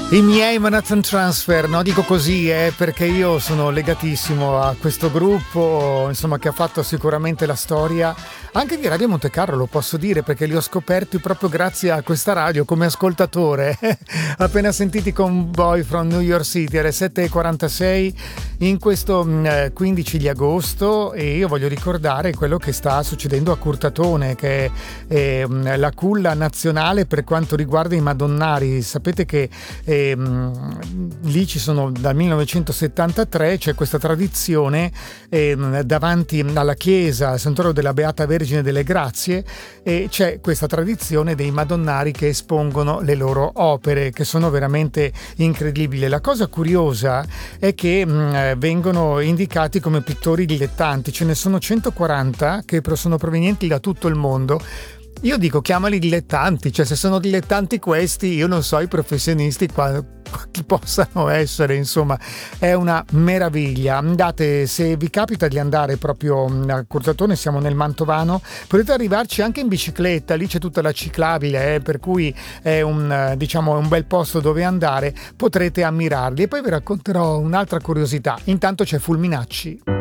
I miei Manhattan Transfer, no, dico così, perché io sono legatissimo a questo gruppo, insomma, che ha fatto sicuramente la storia anche di Radio Monte Carlo, lo posso dire, perché li ho scoperti proprio grazie a questa radio come ascoltatore. Appena sentiti con Boy from New York City, alle 7:46 in questo 15 di agosto, e io voglio ricordare quello che sta succedendo a Curtatone, che è la culla nazionale per quanto riguarda i Madonnari. Sapete che lì ci sono dal 1973, c'è questa tradizione davanti alla chiesa Sant'Oro della Beata Vergine delle Grazie, e c'è questa tradizione dei Madonnari che espongono le loro opere, che sono veramente incredibili. La cosa curiosa è che vengono indicati come pittori dilettanti, ce ne sono 140 che sono provenienti da tutto il mondo. Io dico, chiamali dilettanti, cioè se sono dilettanti questi, io non so i professionisti chi possano essere, insomma è una meraviglia. Andate, se vi capita di andare proprio a Curtatone, siamo nel Mantovano, potete arrivarci anche in bicicletta, lì c'è tutta la ciclabile, per cui è un bel posto dove andare, potrete ammirarli. E poi vi racconterò un'altra curiosità. Intanto c'è Fulminacci.